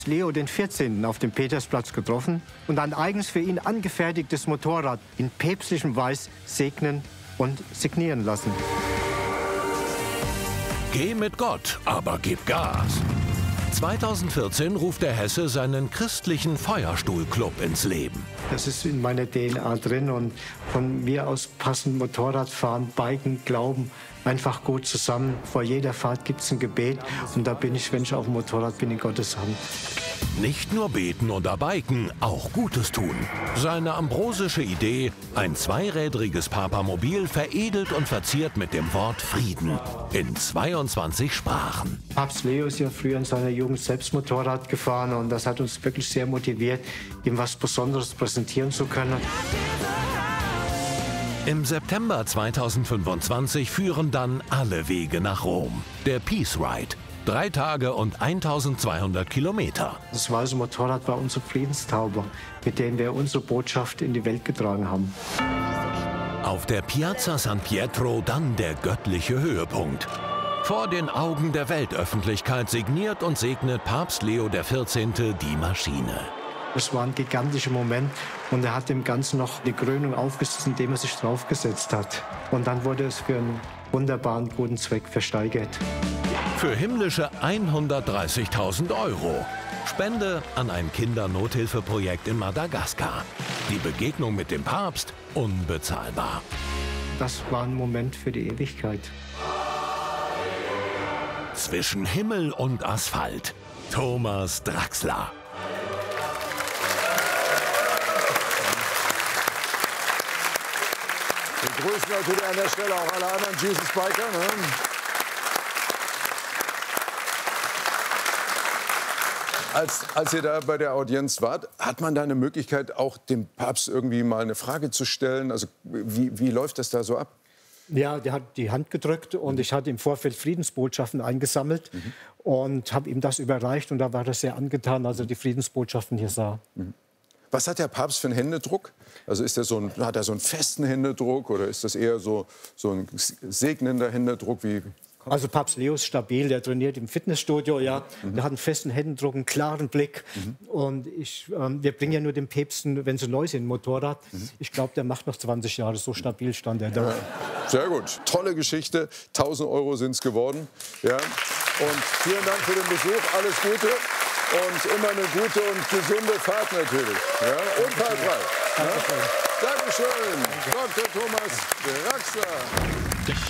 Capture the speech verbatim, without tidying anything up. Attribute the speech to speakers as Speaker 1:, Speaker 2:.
Speaker 1: Leo den vierzehnten auf dem Petersplatz getroffen und ein eigens für ihn angefertigtes Motorrad in päpstlichem Weiß segnen und signieren lassen.
Speaker 2: Geh mit Gott, aber gib Gas. zweitausendvierzehn ruft der Hesse seinen christlichen Feuerstuhlclub ins Leben.
Speaker 1: Das ist in meiner D N A drin und von mir aus passen Motorradfahren, Biken, Glauben einfach gut zusammen. Vor jeder Fahrt gibt es ein Gebet und da bin ich, wenn ich auf dem Motorrad bin, in Gottes Hand.
Speaker 2: Nicht nur beten oder biken, auch Gutes tun. Seine ambrosische Idee, ein zweirädriges Papamobil veredelt und verziert mit dem Wort Frieden in zweiundzwanzig Sprachen.
Speaker 1: Papst Leo ist ja früher in seiner Jugend selbst Motorrad gefahren und das hat uns wirklich sehr motiviert, ihm was Besonderes präsentieren zu können.
Speaker 2: Im September zweitausendfünfundzwanzig führen dann alle Wege nach Rom. Der Peace Ride. Drei Tage und eintausendzweihundert Kilometer.
Speaker 1: Das weiße Motorrad war unsere Friedenstaube, mit dem wir unsere Botschaft in die Welt getragen haben.
Speaker 2: Auf der Piazza San Pietro dann der göttliche Höhepunkt. Vor den Augen der Weltöffentlichkeit signiert und segnet Papst Leo der vierzehnte die Maschine.
Speaker 1: Es war ein gigantischer Moment und er hat dem Ganzen noch die Krönung aufgesetzt, indem er sich draufgesetzt hat. Und dann wurde es für einen wunderbaren, guten Zweck versteigert.
Speaker 2: Für himmlische hundertdreißigtausend Euro. Spende an ein Kindernothilfeprojekt in Madagaskar. Die Begegnung mit dem Papst unbezahlbar.
Speaker 1: Das war ein Moment für die Ewigkeit.
Speaker 2: Zwischen Himmel und Asphalt. Thomas Draxler.
Speaker 3: Wir grüßen natürlich an der Stelle auch alle anderen Jesus Biker. Ne? Als, als ihr da bei der Audienz wart, hat man da eine Möglichkeit, auch dem Papst irgendwie mal eine Frage zu stellen? Also wie, wie läuft das da so ab?
Speaker 1: Ja, der hat die Hand gedrückt und ich hatte im Vorfeld Friedensbotschaften eingesammelt mhm. und habe ihm das überreicht und da war das sehr angetan, als er die Friedensbotschaften hier sah.
Speaker 3: Mhm. Was hat der Papst für einen Händedruck? Also ist der so ein, hat er so einen festen Händedruck oder ist das eher so, so ein segnender Händedruck? Wie
Speaker 1: Also Papst Leo ist stabil, der trainiert im Fitnessstudio, ja. Mhm. Der hat einen festen Händedruck, einen klaren Blick. Mhm. Und ich, ähm, wir bringen ja nur den Päpsten, wenn sie neu sind, ein Motorrad. Mhm. Ich glaube, der macht noch zwanzig Jahre, so stabil stand er da.
Speaker 3: Ja. Sehr gut, tolle Geschichte. tausend Euro sind es geworden. Ja. Und vielen Dank für den Besuch, alles Gute. Und immer eine gute und gesunde Fahrt natürlich. Ja. Unfallfrei. Ja. Dankeschön, Doktor Thomas Draxler.